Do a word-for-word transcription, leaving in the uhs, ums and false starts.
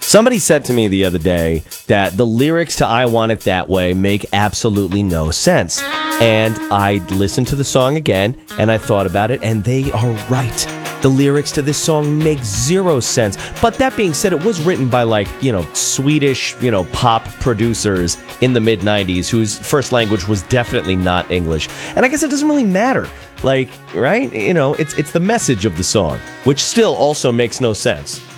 Somebody said to me the other day that the lyrics to I Want It That Way make absolutely no sense. And I listened to the song again, and I thought about it, and they are right. The lyrics to this song make zero sense. But that being said, it was written by, like, you know, Swedish, you know, pop producers in the mid nineties whose first language was definitely not English. And I guess it doesn't really matter. Like, right? You know, it's it's the message of the song, which still also makes no sense.